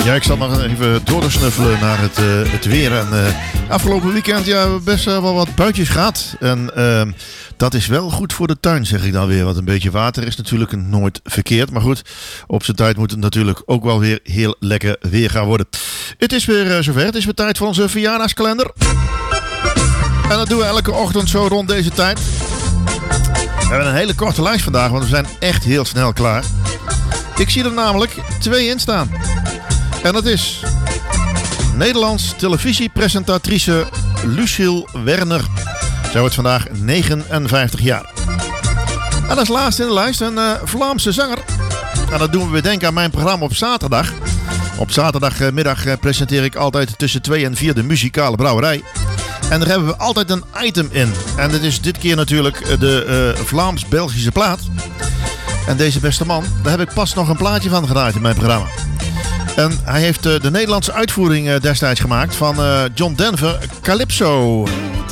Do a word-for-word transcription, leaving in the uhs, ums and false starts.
Ja, ik zat nog even door te snuffelen naar het, uh, het weer. En uh, afgelopen weekend ja, best uh, wel wat buitjes gehad. En uh, dat is wel goed voor de tuin, zeg ik dan weer. Want een beetje water is natuurlijk nooit verkeerd. Maar goed, op zijn tijd moet het natuurlijk ook wel weer heel lekker weer gaan worden. Het is weer uh, zover. Het is weer tijd voor onze verjaardagskalender. En dat doen we elke ochtend zo rond deze tijd. We hebben een hele korte lijst vandaag, want we zijn echt heel snel klaar. Ik zie er namelijk twee in staan. En dat is Nederlands televisiepresentatrice Lucille Werner. Zij wordt vandaag negenenvijftig jaar. En als laatste in de lijst een uh, Vlaamse zanger. En dat doen we weer denken aan mijn programma op zaterdag. Op zaterdagmiddag uh, presenteer ik altijd tussen twee en vier de muzikale brouwerij. En daar hebben we altijd een item in. En dat is dit keer natuurlijk de uh, Vlaams-Belgische plaat. En deze beste man, daar heb ik pas nog een plaatje van gedraaid in mijn programma. En hij heeft uh, de Nederlandse uitvoering uh, destijds gemaakt van uh, John Denver, Calypso.